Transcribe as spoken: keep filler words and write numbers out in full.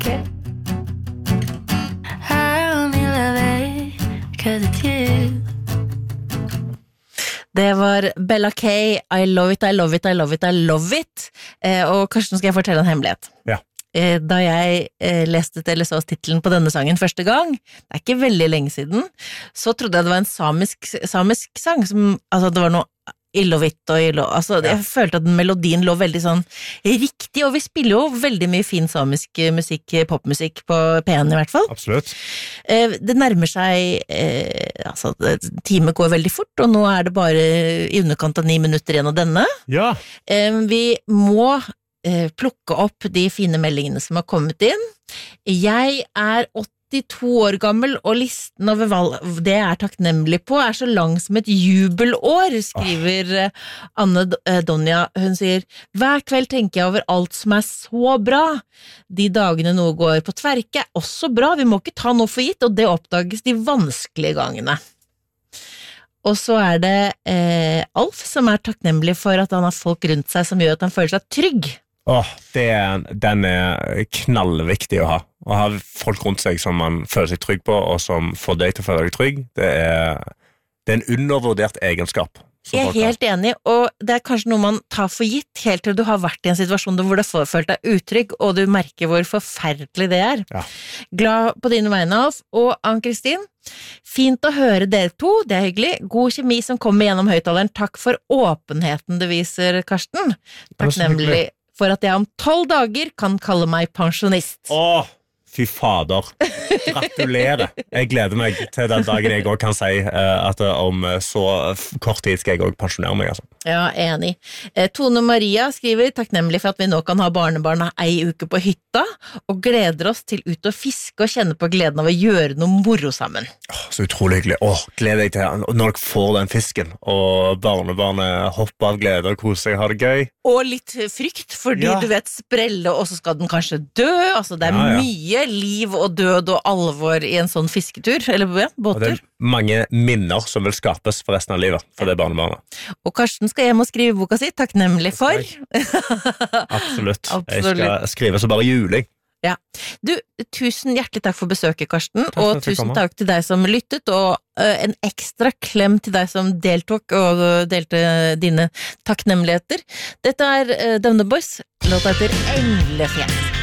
Okay. I only love it because it's you. Det var Bella K, I love it, I love it, I love it, I love it. Eh, og Karsten, skal jeg fortelle en hemmelighet. Ja. Eh, da jeg eh, leste eller så titlen på denne sangen første gang, det er ikke veldig lenge siden, så trodde jeg det var en samisk, samisk sang, som, altså det var noe I love it, og I love, altså ja. Jeg følte at melodien lå veldig sånn riktig, og vi spiller jo veldig mye fin samisk musikk, popmusikk på P en I hvert fall. Absolutt. Eh, det nærmer seg, eh, altså time går veldig fort, og nå er det bare I underkant av ni minutter igjen av denne. Ja. Eh, vi må eh, plukke opp de fine meldingene som har kommet inn. Jeg er åttito år gammel, og listen over valg det jeg er takknemlig på er så lang som et jubelår, skriver oh. Anne Donja. Hun sier, hver kveld tenker jeg over alt som er så bra. De dagene noe går på tverke er også bra, vi må ikke ta noe for gitt, og det oppdages de vanskelige gangene. Og så er det eh, Alf som er takknemlig for at han har folk rundt seg som gjør at han føler seg trygg. Åh, det er, den er knallviktig å ha. Å ha folk rundt seg som man føler seg trygg på, og som får deg til å føle deg trygg, det er, det er en undervurdert egenskap. Jeg er helt enig, og det er kanskje noe man tar for gitt, helt til du har vært I en situasjon hvor du har følt deg utrygg, og du merker hvor forferdelig det er. Ja. Glad på dine vegne, Alf, og Ann-Kristin. Fint å høre dere to, det er hyggelig. God kjemi som kommer gjennom høyttaleren. Takk for åpenheten det viser, Karsten. Takknemlig for at jeg om tolv dager kan kalle meg pensjonist. Åh, fy fader. Gratulerer. Jeg gleder meg til den dagen jeg også kan si uh, at om så kort tid skal jeg også pensjonere meg. Altså. Ja, enig. Eh, Tone Maria skriver, takknemlig for at vi nå kan ha barnebarn ei uke på hytta, og gleder oss til ut å fiske og kjenne på gleden av å gjøre noe moro sammen. Åh, så utrolig hyggelig. Åh, gleder jeg til når dere får den fisken, og barnebarnet hopper av glede og koser seg, har det gøy. Og litt frykt, fordi ja. Du vet sprelle, og så skal den kanskje dø, altså det er ja, ja. Mye liv og død og alvor I en sånn fisketur, eller ja, båttur. Og det er mange minner som vil skapes for resten av livet, for det barnebarnet. Og Karsten skal hjem og skrive boka si, takknemlig for. Absolutt. Absolutt. Jeg skal skrive så bare juling. Ja. Du, tusen hjertelig takk for besøket, Karsten, takk og tusen takk til deg som lyttet, og uh, en ekstra klem til deg som deltok og delte dine takknemligheter. Dette er uh, Døvne Boys, låta heter Englefjes.